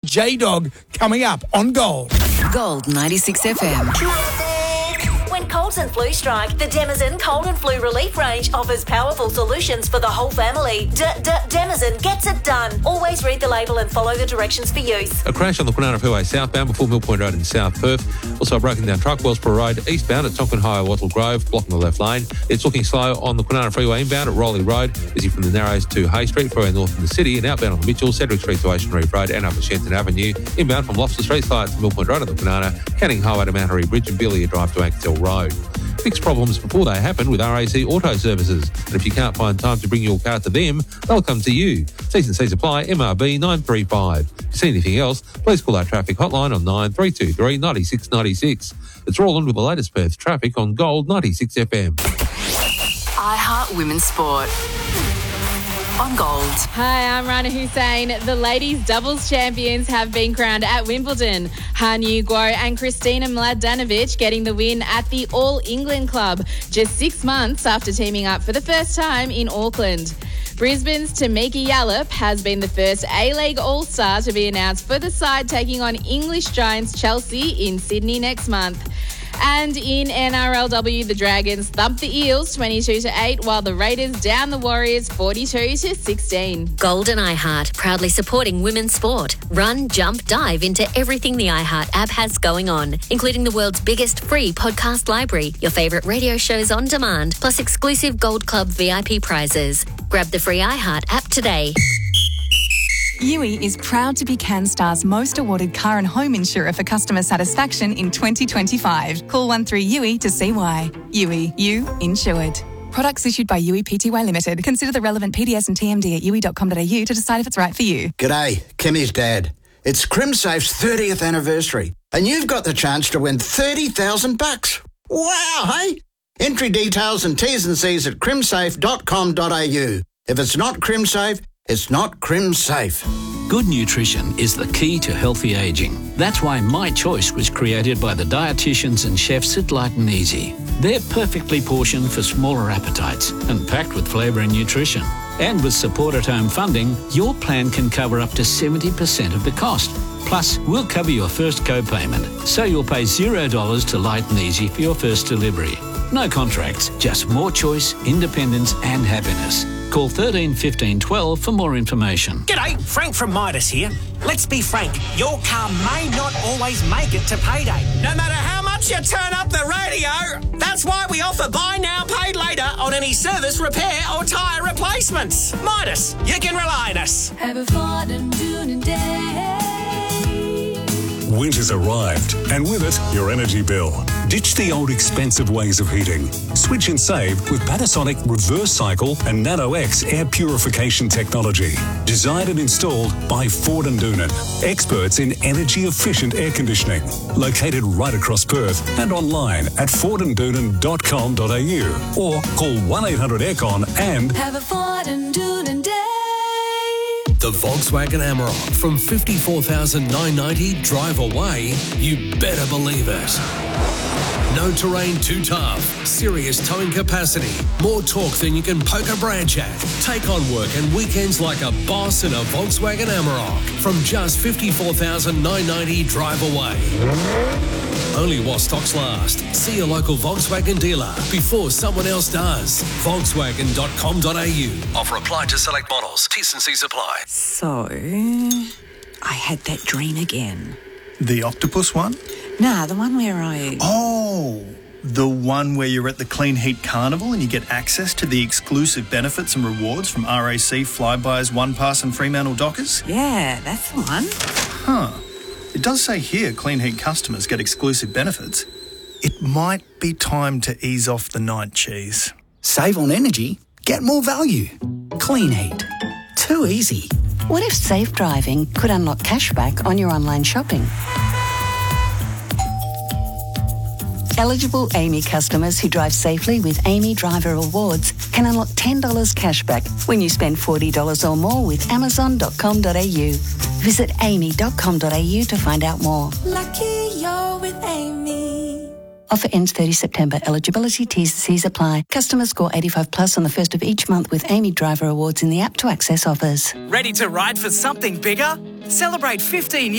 J-Dog coming up on Gold. Gold 96 FM. When colds and flu strike, the Demazen Cold and Flu Relief range offers powerful solutions for the whole family. Demazen gets it done. Always read the label and follow the directions for use. A crash on the Kwinana Freeway southbound before Mill Point Road in South Perth. Also a broken down truck, Wellsborough Road eastbound at Tonkin High, Wattle Grove, blocking the left lane. It's looking slow on the Kwinana Freeway inbound at Rowley Road, busy from the Narrows to Hay Street, further north in the city, and outbound on the Mitchell, Cedric Street to Ocean Reef Road and up at Shenton Avenue. Inbound from Loftus Street, slow to Mill Point Road on the Kwinana, Canning Highway to Mount Harry Bridge and Billia Drive to Ankersell Road. Fix problems before they happen with RAC Auto Services. And if you can't find time to bring your car to them, they'll come to you. T&Cs apply, MRB 935. If you see anything else, please call our traffic hotline on 9323 96 96. It's Roland with the latest Perth traffic on Gold 96 FM. iHeart Women's Sport on Gold. Hi, I'm Rana Hussein. The ladies doubles champions have been crowned at Wimbledon. Hanyu Guo and Kristina Mladenovic getting the win at the All England Club, just 6 months after teaming up for the first time in Auckland. Brisbane's Tamika Yallop has been the first A-League All-Star to be announced for the side taking on English giants Chelsea in Sydney next month. And in NRLW, the Dragons thumped the Eels 22-8, while the Raiders down the Warriors 42-16. Gold and iHeart, proudly supporting women's sport. Run, jump, dive into everything the iHeart app has going on, including the world's biggest free podcast library, your favourite radio shows on demand, plus exclusive Gold Club VIP prizes. Grab the free iHeart app today. Yui is proud to be CanStar's most awarded car and home insurer for customer satisfaction in 2025. Call 13-YUI to see why. Yui, you insured. Products issued by Yui Pty Limited. Consider the relevant PDS and TMD at yui.com.au to decide if it's right for you. G'day, Kimmy's dad. It's CrimSafe's 30th anniversary, and you've got the chance to win $30,000. Wow, hey? Entry details and T's and C's at crimsafe.com.au. If it's not CrimSafe, it's not CrimSafe. Good nutrition is the key to healthy ageing. That's why My Choice was created by the dietitians and chefs at Light and Easy. They're perfectly portioned for smaller appetites and packed with flavour and nutrition. And with support at home funding, your plan can cover up to 70% of the cost. Plus, we'll cover your first co-payment, so you'll pay $0 to Light and Easy for your first delivery. No contracts, just more choice, independence and happiness. Call 13 15 12 for more information. G'day, Frank from Midas here. Let's be frank, your car may not always make it to payday. No matter how much you turn up the radio, that's why we offer buy now, pay later on any service, repair or tyre replacements. Midas, you can rely on us. Have a fun and June day. Winter's arrived, and with it, your energy bill. Ditch the old expensive ways of heating. Switch and save with Panasonic Reverse Cycle and Nano X air purification technology. Designed and installed by Ford and Doonan, experts in energy-efficient air conditioning. Located right across Perth and online at fordanddoonan.com.au or call 1-800-AIRCON and have a Ford and Doonan day. The Volkswagen Amarok from $54,990 drive away, you better believe it. No terrain too tough, serious towing capacity, more torque than you can poke a branch at. Take on work and weekends like a boss in a Volkswagen Amarok from just $54,990 drive away. Only while stocks last. See your local Volkswagen dealer before someone else does. Volkswagen.com.au. Offer applied to select models. T&Cs apply. So, I had that dream again. The octopus one? Nah, the one where Oh, the one where you're at the Clean Heat Carnival and you get access to the exclusive benefits and rewards from RAC, Flybuys, OnePass and Fremantle Dockers? Yeah, that's the one. Huh. It does say here Clean Heat customers get exclusive benefits. It might be time to ease off the night cheese. Save on energy, get more value. Clean Heat. Too easy. What if safe driving could unlock cashback on your online shopping? Eligible AAMI customers who drive safely with AAMI Driver Rewards can unlock $10 cashback when you spend $40 or more with Amazon.com.au. Visit aami.com.au to find out more. Lucky you're with Amy. Offer ends 30 September. Eligibility T's and C's apply. Customers score 85 plus on the first of each month with AAMI Driver Awards in the app to access offers. Ready to ride for something bigger? Celebrate 15 years.